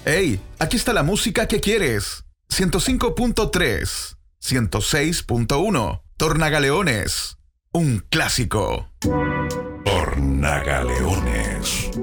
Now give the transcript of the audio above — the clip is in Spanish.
Hey, aquí está la música que quieres. 105.3, 106.1, Tornagaleones, un clásico. Tornagaleones.